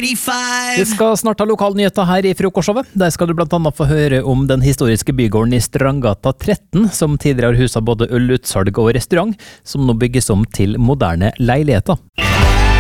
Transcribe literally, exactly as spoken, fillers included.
Vi skal snart ha lokalnyheter her i frokostshowet. Der skal du blant annet få høre om den historiske bygården i Strandgata tretten, som tidligere har huset både ølutsalg og restaurant, som nå bygges om til moderne leiligheter.